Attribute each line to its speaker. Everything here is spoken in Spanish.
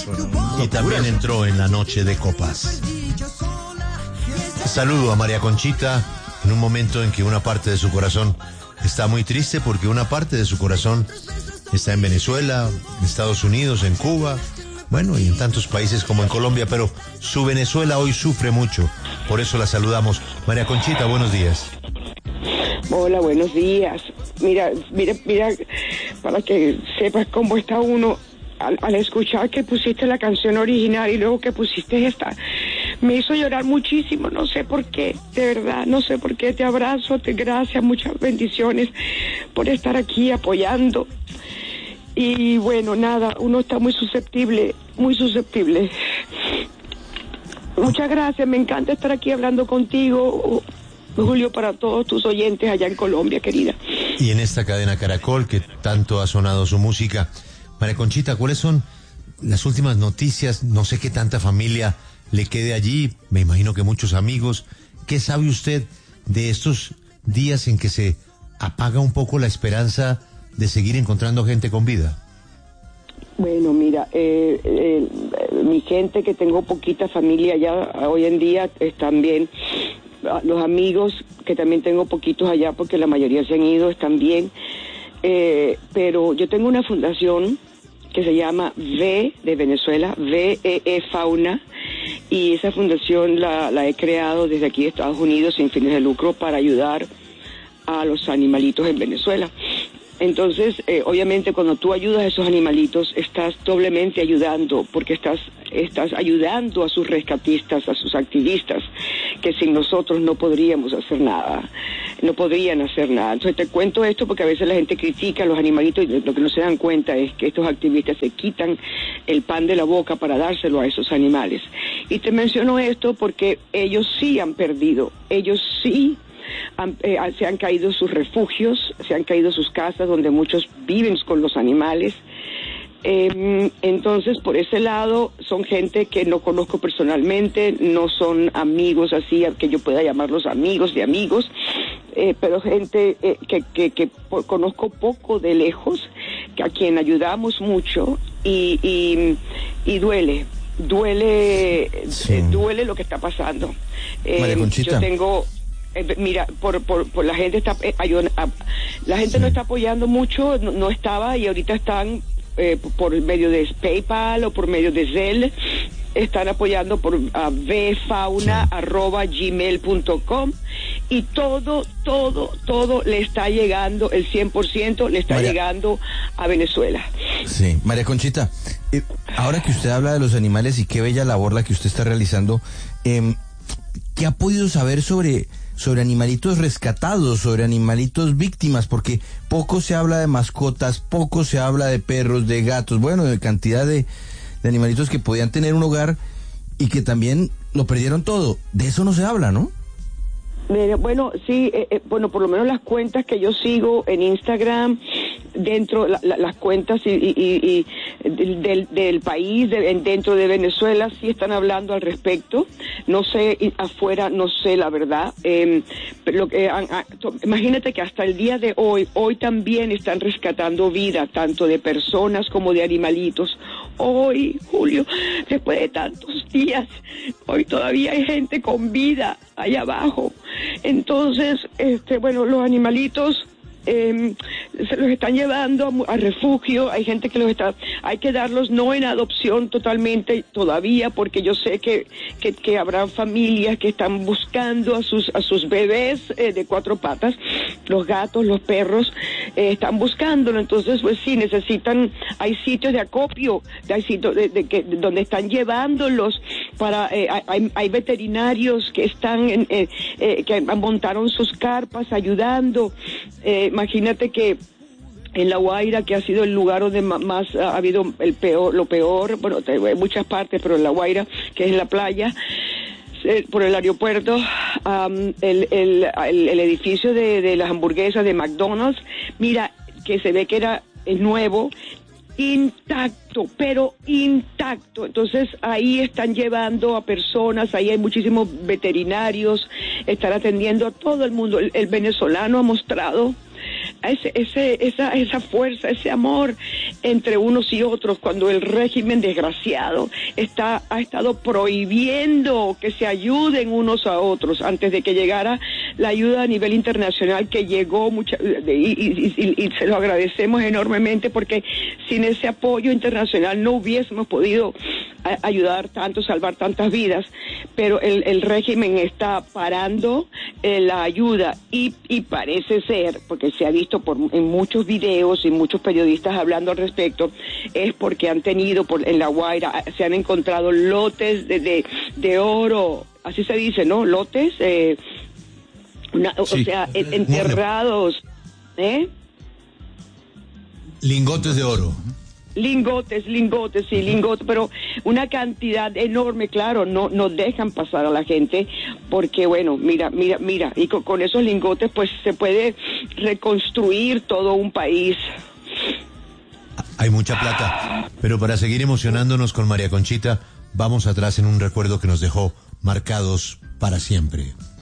Speaker 1: Y también entró en la noche de copas. Saludo a María Conchita en un momento en que una parte de su corazón está muy triste porque una parte de su corazón está en Venezuela, en Estados Unidos, en Cuba, bueno, y en tantos países como en Colombia, pero su Venezuela hoy sufre mucho. Por eso la saludamos. María Conchita, buenos días.
Speaker 2: Hola, buenos días. Mira, para que sepas cómo está uno, al escuchar que pusiste la canción original y luego que pusiste esta, me hizo llorar muchísimo, no sé por qué, de verdad, no sé por qué. Te abrazo, gracias, muchas bendiciones por estar aquí apoyando. Y bueno, nada, uno está muy susceptible. Muchas gracias, me encanta estar aquí hablando contigo, Julio, para todos tus oyentes allá en Colombia, querida.
Speaker 1: Y en esta cadena Caracol, que tanto ha sonado su música. María Conchita, ¿cuáles son las últimas noticias? No sé qué tanta familia le quede allí, me imagino que muchos amigos. ¿Qué sabe usted de estos días en que se apaga un poco la esperanza de seguir encontrando gente con vida?
Speaker 2: Bueno, mira, mi gente, que tengo poquita familia allá hoy en día, están bien. Los amigos, que también tengo poquitos allá porque la mayoría se han ido, están bien. Pero yo tengo una fundación que se llama V de Venezuela, VEE Fauna, y esa fundación la he creado desde aquí de Estados Unidos sin fines de lucro para ayudar a los animalitos en Venezuela. Entonces, obviamente, cuando tú ayudas a esos animalitos, estás doblemente ayudando, porque estás ayudando a sus rescatistas, a sus activistas, que sin nosotros no podríamos hacer nada, no podrían hacer nada. Entonces te cuento esto porque a veces la gente critica a los animalitos y lo que no se dan cuenta es que estos activistas se quitan el pan de la boca para dárselo a esos animales. Y te menciono esto porque ellos sí han perdido, ellos sí se han caído sus refugios, se han caído sus casas donde muchos viven con los animales. Entonces, por ese lado, son gente que no conozco personalmente, no son amigos así que yo pueda llamarlos amigos de amigos, pero gente que conozco poco de lejos, que a quien ayudamos mucho y duele.
Speaker 1: Sí.
Speaker 2: Duele lo que está pasando.
Speaker 1: María Conchita.
Speaker 2: Yo tengo... Mira, por la gente está la gente no está apoyando mucho, no estaba, y ahorita están por medio de PayPal o por medio de Zelle, están apoyando por vfauna@gmail.com, y todo le está llegando, el 100% le está llegando a Venezuela.
Speaker 3: Sí, María Conchita, ahora que usted habla de los animales y qué bella labor la que usted está realizando, ¿qué ha podido saber sobre animalitos rescatados, sobre animalitos víctimas? Porque poco se habla de mascotas, poco se habla de perros, de gatos, bueno, de cantidad de animalitos que podían tener un hogar y que también lo perdieron todo. De eso no se habla, ¿no?
Speaker 2: Bueno, sí, bueno, por lo menos las cuentas que yo sigo en Instagram, dentro las cuentas y del país, dentro de Venezuela, sí están hablando al respecto. No sé, afuera no sé la verdad. Pero imagínate que hasta el día de hoy también están rescatando vida, tanto de personas como de animalitos. Hoy, Julio, después de tantos días, hoy todavía hay gente con vida allá abajo. Entonces, bueno, los animalitos se los están llevando a refugio. Hay gente que hay que darlos no en adopción totalmente todavía, porque yo sé que habrán familias que están buscando a sus bebés de 4 patas, los gatos, los perros, están buscándolo. Entonces, pues sí, hay sitios de acopio, hay sitios donde están llevándolos para, hay veterinarios que que montaron sus carpas ayudando. Imagínate que en La Guaira, que ha sido el lugar donde más ha habido lo peor, bueno, hay muchas partes, pero en La Guaira, que es en la playa, por el aeropuerto, el edificio de las hamburguesas de McDonald's, mira, que se ve que era nuevo, intacto, pero intacto. Entonces ahí están llevando a personas, ahí hay muchísimos veterinarios, están atendiendo a todo el mundo. El venezolano ha mostrado esa fuerza, ese amor entre unos y otros, cuando el régimen desgraciado ha estado prohibiendo que se ayuden unos a otros antes de que llegara la ayuda a nivel internacional, que llegó y se lo agradecemos enormemente, porque sin ese apoyo internacional no hubiésemos podido ayudar tanto, salvar tantas vidas. Pero el régimen está parando la ayuda y parece ser, porque se ha visto en muchos videos y muchos periodistas hablando al respecto, es porque han tenido en La Guaira, se han encontrado lotes de oro, así se dice, ¿no? Lotes,
Speaker 3: sí.
Speaker 2: O sea, enterrados,
Speaker 1: Lingotes de oro.
Speaker 2: Lingotes, pero una cantidad enorme, claro, no dejan pasar a la gente, porque bueno, mira, y con esos lingotes pues se puede reconstruir todo un país.
Speaker 1: Hay mucha plata, pero para seguir emocionándonos con María Conchita, vamos atrás en un recuerdo que nos dejó marcados para siempre.